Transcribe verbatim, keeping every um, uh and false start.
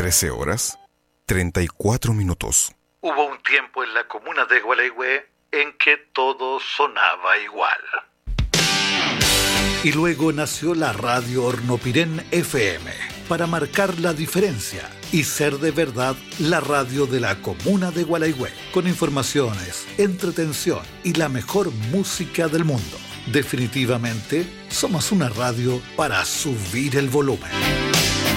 trece horas, treinta y cuatro minutos. Hubo un tiempo en la comuna de Gualeguay en que todo sonaba igual. Y luego nació la radio Hornopirén F M, para marcar la diferencia y ser de verdad la radio de la comuna de Gualeguay, con informaciones, entretención y la mejor música del mundo. Definitivamente, somos una radio para subir el volumen.